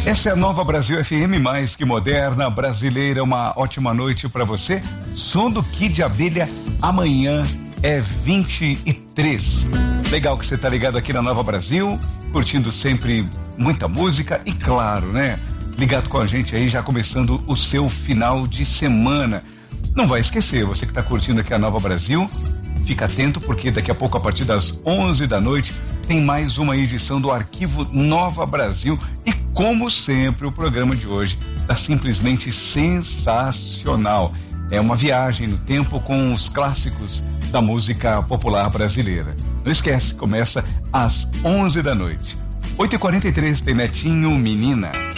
Essa é a Nova Brasil FM, mais que moderna, brasileira. Uma ótima noite para você. Som do Kid Abelha, amanhã é 23. Legal que você tá ligado aqui na Nova Brasil, curtindo sempre muita música e claro, né? Ligado com a gente aí, já começando o seu final de semana. Não vai esquecer, você que tá curtindo aqui a Nova Brasil, fica atento porque daqui a pouco, a partir das 11 da noite, tem mais uma edição do Arquivo Nova Brasil e, como sempre, o programa de hoje está simplesmente sensacional. É uma viagem no tempo com os clássicos da música popular brasileira. Não esquece, começa às 11 da noite. 8h43 tem Netinho Menina.